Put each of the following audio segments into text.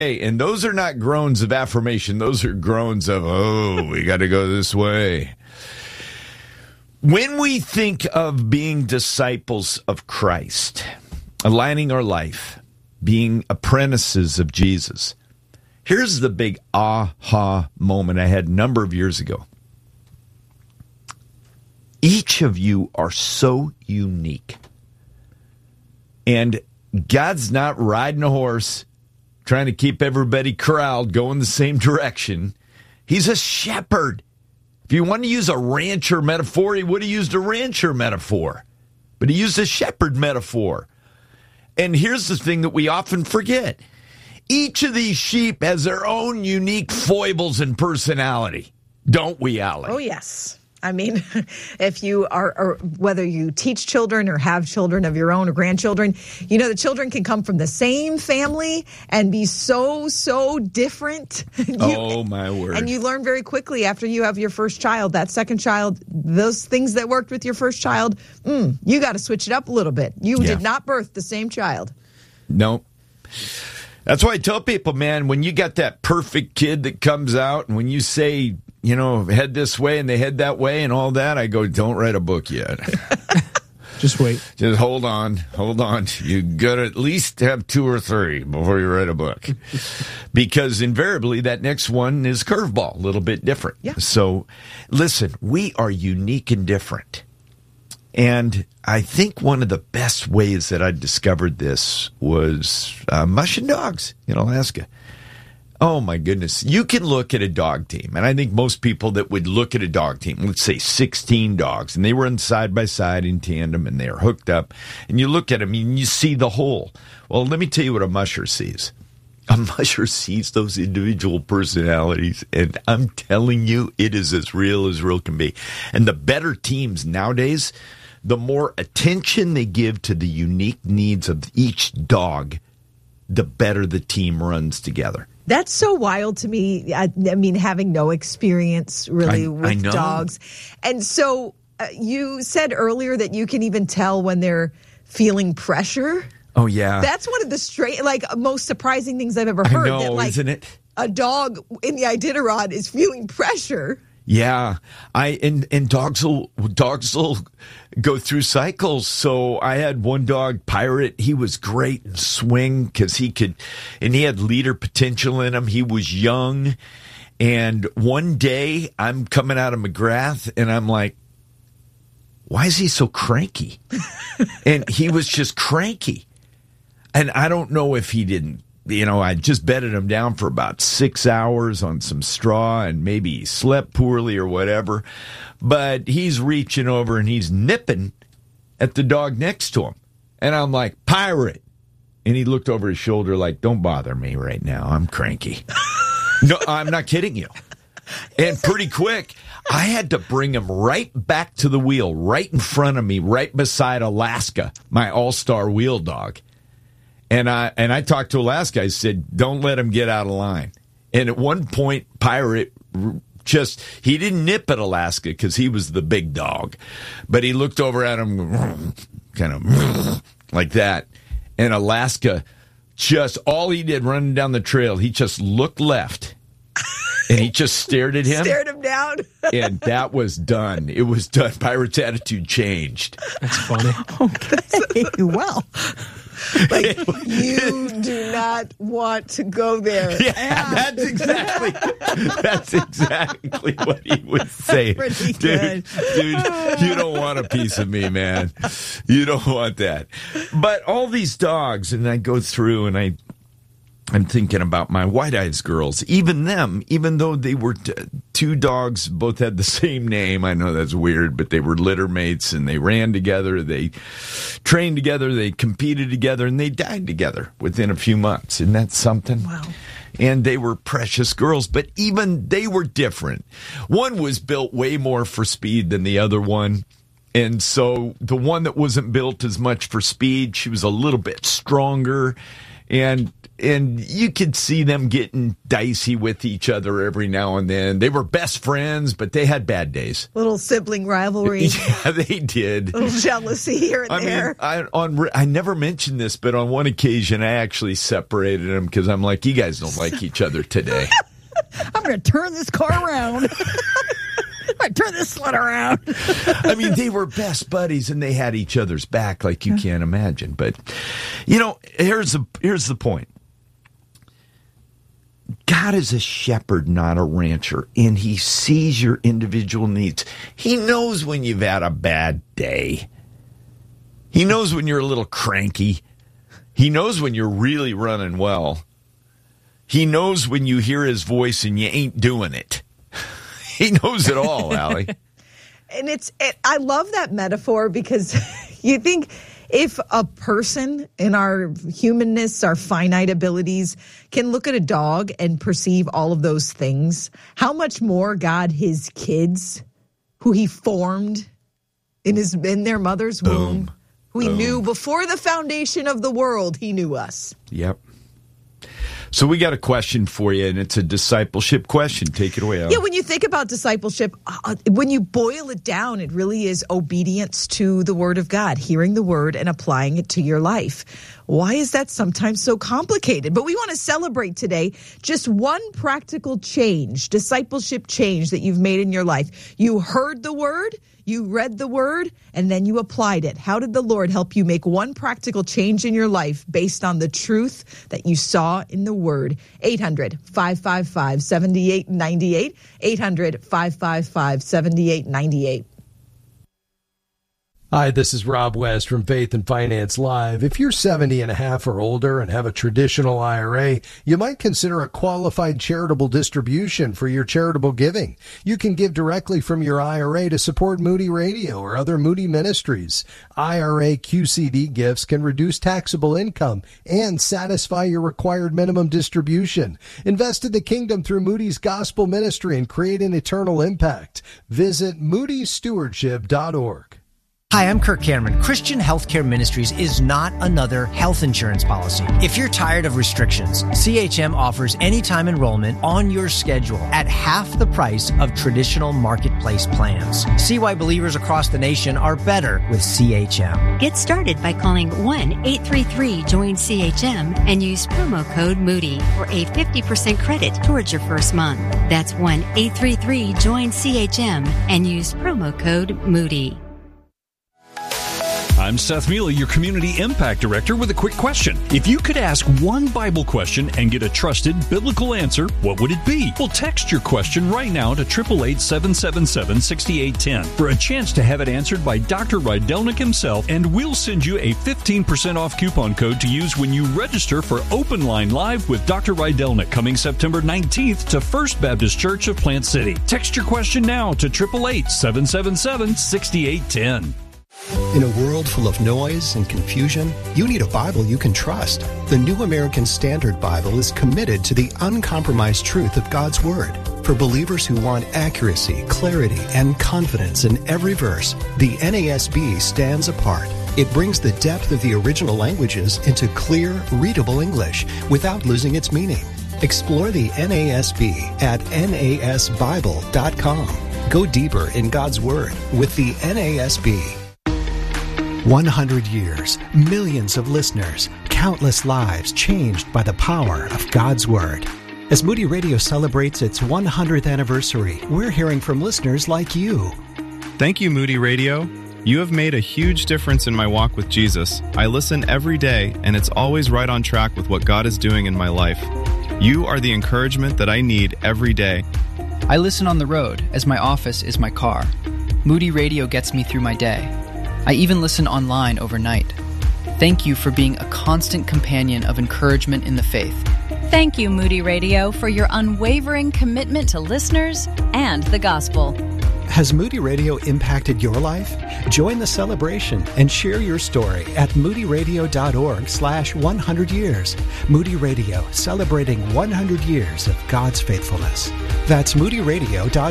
Hey, and those are not groans of affirmation. Those are groans of, oh, we got to go this way. When we think of being disciples of Christ, aligning our life, being apprentices of Jesus, here's the big aha moment I had a number of years ago. Each of you are so unique. And God's not riding a horse trying to keep everybody corralled, going the same direction. He's a shepherd. If you want to use a rancher metaphor, he would have used a rancher metaphor. But he used a shepherd metaphor. And here's the thing that we often forget. Each of these sheep has their own unique foibles and personality. Don't we, Allie? Oh, yes. I mean, if you are, or whether you teach children or have children of your own or grandchildren, you know, the children can come from the same family and be so different. Oh, my word. And you learn very quickly after you have your first child, that second child, those things that worked with your first child, you got to switch it up a little bit. You did not birth the same child. No. That's why I tell people, man, when you got that perfect kid that comes out and when you say, you know, head this way and they head that way and all that, I go, don't write a book yet. Just wait. Just hold on. You got to at least have 2 or 3 before you write a book. Because invariably that next one is curveball, a little bit different. Yeah. So listen, we are unique and different. And I think one of the best ways that I discovered this was mushing dogs in Alaska. Oh, my goodness. You can look at a dog team, and I think most people that would look at a dog team, let's say 16 dogs, and they run side by side in tandem, and they're hooked up, and you look at them, and you see the whole. Well, let me tell you what a musher sees. A musher sees those individual personalities, and I'm telling you, it is as real can be. And the better teams nowadays, the more attention they give to the unique needs of each dog, the better the team runs together. That's so wild to me. I mean, having no experience really with dogs. And so you said earlier that you can even tell when they're feeling pressure. Oh, yeah. That's one of the most surprising things I've ever heard. I know, isn't it? A dog in the Iditarod is feeling pressure. Yeah, and dogs will go through cycles. So I had one dog, Pirate. He was great in swing because he had leader potential in him. He was young, and one day I'm coming out of McGrath, and I'm like, why is he so cranky? And he was just cranky, and I don't know if he didn't. You know, I just bedded him down for about 6 hours on some straw and maybe he slept poorly or whatever. But he's reaching over and he's nipping at the dog next to him. And I'm like, Pirate. And he looked over his shoulder like, don't bother me right now. I'm cranky. No, I'm not kidding you. And pretty quick, I had to bring him right back to the wheel, right in front of me, right beside Alaska, my all-star wheel dog. And I talked to Alaska. I said, don't let him get out of line. And at one point, Pirate he didn't nip at Alaska because he was the big dog. But he looked over at him kind of like that. And Alaska all he did running down the trail, he just looked left. And he just stared at him. Stared him down. And that was done. It was done. Pirate's attitude changed. That's funny. Okay, well. Like, you do not want to go there. Yeah, that's exactly what he was saying. Dude, you don't want a piece of me, man. You don't want that. But all these dogs, and I go through and I'm thinking about my White Eyes girls. Even them, even though they were two dogs, both had the same name. I know that's weird, but they were litter mates and they ran together. They trained together. They competed together and they died together within a few months. Isn't that something? Wow. And they were precious girls, but even they were different. One was built way more for speed than the other one. And so the one that wasn't built as much for speed, she was a little bit stronger. And and you could see them getting dicey with each other every now and then. They were best friends, but they had bad days. Little sibling rivalry. Yeah, they did. Little jealousy here and there. I never mentioned this, but on one occasion I actually separated them because I'm like, you guys don't like each other today. I'm going to turn this car around. I turn this sled around. I mean, they were best buddies, and they had each other's back like you can't imagine. But, here's the point. God is a shepherd, not a rancher, and he sees your individual needs. He knows when you've had a bad day. He knows when you're a little cranky. He knows when you're really running well. He knows when you hear his voice and you ain't doing it. He knows it all, Allie. And I love that metaphor because you think if a person in our humanness, our finite abilities, can look at a dog and perceive all of those things, how much more God, his kids, who he formed in their mother's womb, who he knew before the foundation of the world, he knew us. Yep. So we got a question for you, and it's a discipleship question. Take it away, Al. Yeah, when you think about discipleship, when you boil it down, it really is obedience to the Word of God, hearing the Word and applying it to your life. Why is that sometimes so complicated? But we want to celebrate today just one practical change, discipleship change that you've made in your life. You heard the Word, you read the Word, and then you applied it. How did the Lord help you make one practical change in your life based on the truth that you saw in the Word? 800-555-7898, 800-555-7898. Hi, this is Rob West from Faith and Finance Live. If you're 70 and a half or older and have a traditional IRA, you might consider a qualified charitable distribution for your charitable giving. You can give directly from your IRA to support Moody Radio or other Moody ministries. IRA QCD gifts can reduce taxable income and satisfy your required minimum distribution. Invest in the kingdom through Moody's Gospel Ministry and create an eternal impact. Visit moodystewardship.org. Hi, I'm Kirk Cameron. Christian Healthcare Ministries is not another health insurance policy. If you're tired of restrictions, CHM offers anytime enrollment on your schedule at half the price of traditional marketplace plans. See why believers across the nation are better with CHM. Get started by calling 1-833-JOIN-CHM and use promo code Moody for a 50% credit towards your first month. That's 1-833-JOIN-CHM and use promo code Moody. I'm Seth Mealy, your Community Impact Director, with a quick question. If you could ask one Bible question and get a trusted biblical answer, what would it be? Well, text your question right now to 888-777-6810 for a chance to have it answered by Dr. Rydelnik himself, and we'll send you a 15% off coupon code to use when you register for Open Line Live with Dr. Rydelnik coming September 19th to First Baptist Church of Plant City. Text your question now to 888-777-6810. In a world full of noise and confusion, you need a Bible you can trust. The New American Standard Bible is committed to the uncompromised truth of God's Word. For believers who want accuracy, clarity, and confidence in every verse, the NASB stands apart. It brings the depth of the original languages into clear, readable English without losing its meaning. Explore the NASB at nasbible.com. Go deeper in God's Word with the NASB. 100 years, millions of listeners, countless lives changed by the power of God's Word. As Moody Radio celebrates its 100th anniversary, we're hearing from listeners like you. Thank you, Moody Radio. You have made a huge difference in my walk with Jesus. I listen every day, and it's always right on track with what God is doing in my life. You are the encouragement that I need every day. I listen on the road, as my office is my car. Moody Radio gets me through my day. I even listen online overnight. Thank you for being a constant companion of encouragement in the faith. Thank you, Moody Radio, for your unwavering commitment to listeners and the gospel. Has Moody Radio impacted your life? Join the celebration and share your story at moodyradio.org/100 years. Moody Radio, celebrating 100 years of God's faithfulness. That's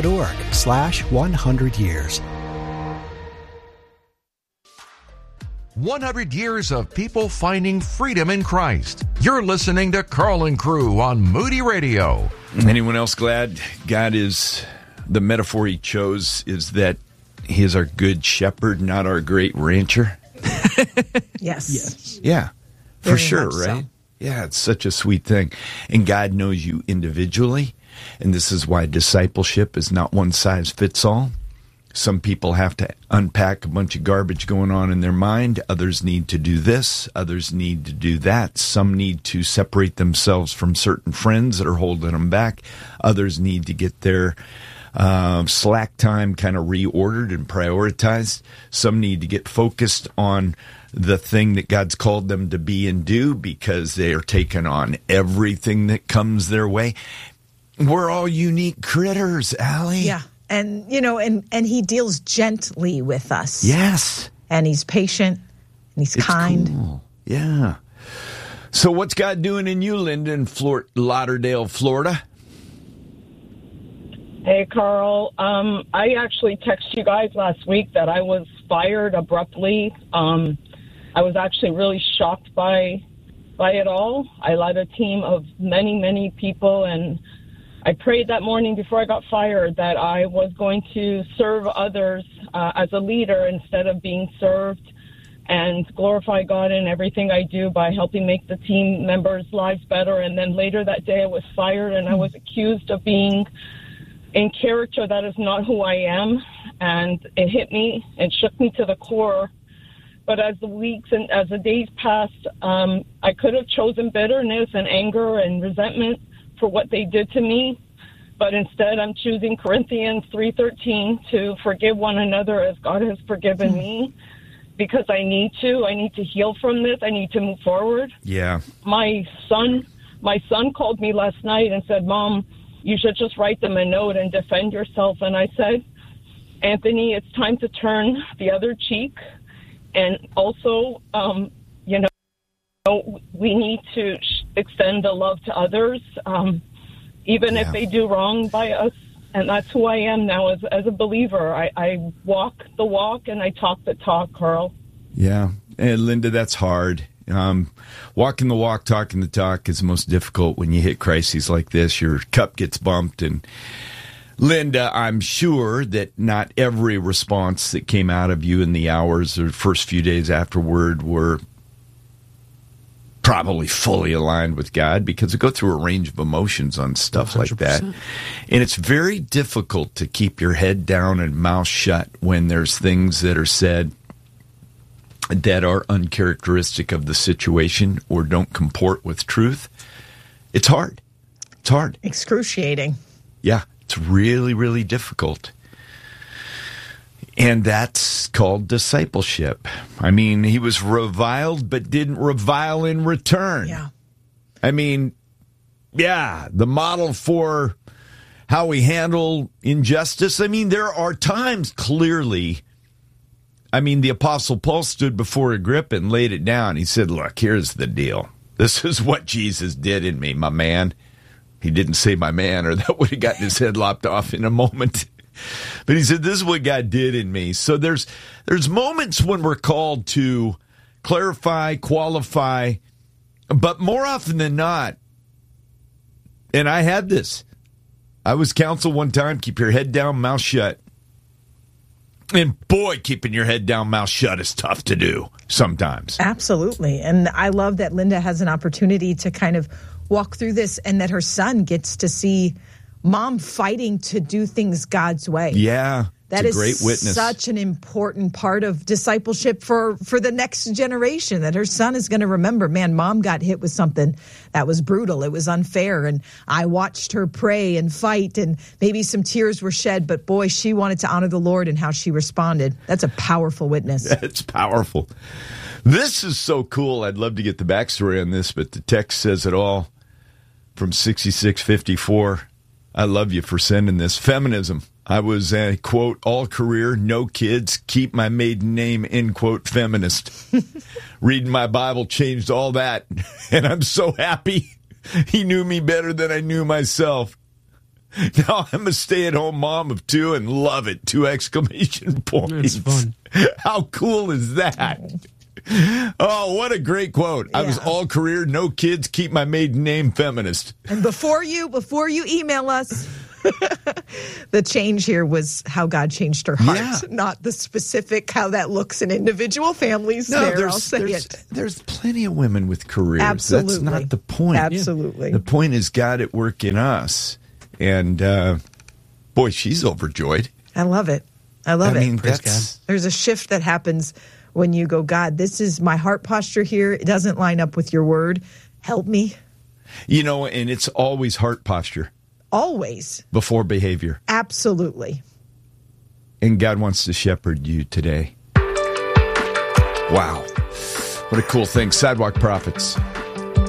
moodyradio.org/100 years. 100 years of people finding freedom in Christ. You're listening to Carl and Crew on Moody Radio. Anyone else glad God is, the metaphor he chose is that he is our good shepherd, not our great rancher? Yes. Yeah, for Very sure, much right? so. Yeah, it's such a sweet thing. And God knows you individually. And this is why discipleship is not one size fits all. Some people have to unpack a bunch of garbage going on in their mind. Others need to do this. Others need to do that. Some need to separate themselves from certain friends that are holding them back. Others need to get their slack time kind of reordered and prioritized. Some need to get focused on the thing that God's called them to be and do because they are taking on everything that comes their way. We're all unique critters, Allie. Yeah. And, and he deals gently with us. Yes. And he's patient and he's kind. Cool. Yeah. So what's God doing in you, Linda, in Lauderdale, Florida? Hey, Carl. I actually texted you guys last week that I was fired abruptly. I was actually really shocked by it all. I led a team of many, many people, and I prayed that morning before I got fired that I was going to serve others as a leader instead of being served, and glorify God in everything I do by helping make the team members' lives better. And then later that day I was fired, and I was accused of being in character that is not who I am. And it hit me and shook me to the core. But as the weeks and as the days passed, I could have chosen bitterness and anger and resentment for what they did to me, but instead I'm choosing Corinthians 3:13 to forgive one another as God has forgiven me, because I need to heal from this. I need to move forward. Yeah. My son called me last night and said, "Mom, you should just write them a note and defend yourself." And I said, "Anthony, it's time to turn the other cheek, and also we need to extend the love to others, even if they do wrong by us." And that's who I am now as a believer. I walk the walk and I talk the talk, Carl. Yeah. And Linda, that's hard. Walking the walk, talking the talk is most difficult when you hit crises like this. Your cup gets bumped. And Linda, I'm sure that not every response that came out of you in the hours or first few days afterward were probably fully aligned with God, because we go through a range of emotions on stuff 100%. Like that. And it's very difficult to keep your head down and mouth shut when there's things that are said that are uncharacteristic of the situation or don't comport with truth. It's hard. It's hard. Excruciating. Yeah, it's really, really difficult. And that's called discipleship. I mean, he was reviled, but didn't revile in return. Yeah. I mean, yeah, the model for how we handle injustice. I mean, there are times clearly. I mean, the Apostle Paul stood before Agrippa and laid it down. He said, "Look, here's the deal. This is what Jesus did in me, my man." He didn't say my man, or that would have gotten his head lopped off in a moment. But he said, "This is what God did in me." So there's moments when we're called to clarify, qualify, but more often than not, and I had this, I was counseled one time, keep your head down, mouth shut. And boy, keeping your head down, mouth shut is tough to do sometimes. Absolutely. And I love that Linda has an opportunity to kind of walk through this, and that her son gets to see Mom fighting to do things God's way. Yeah. That it's a is great witness. Such an important part of discipleship for the next generation, that her son is going to remember, man, Mom got hit with something that was brutal. It was unfair. And I watched her pray and fight, and maybe some tears were shed, but boy, she wanted to honor the Lord and how she responded. That's a powerful witness. It's powerful. This is so cool. I'd love to get the backstory on this, but the text says it all from 6654. I love you for sending this. Feminism. I was a, quote, all career, no kids, keep my maiden name, end quote, feminist. Reading my Bible changed all that. And I'm so happy. He knew me better than I knew myself. Now I'm a stay-at-home mom of 2 and love it. 2 exclamation points. It's fun. How cool is that? Oh, what a great quote. I was all career, no kids, keep my maiden name feminist. And before you email us, the change here was how God changed her heart, not the specific how that looks in individual families. There's plenty of women with careers. Absolutely. That's not the point. Absolutely. The point is God at work in us. And, boy, she's overjoyed. I love it. I love it. That's... There's a shift that happens when you go, God, this is my heart posture here. It doesn't line up with your word. Help me. And it's always heart posture. Always. Before behavior. Absolutely. And God wants to shepherd you today. Wow. What a cool thing. Sidewalk Prophets.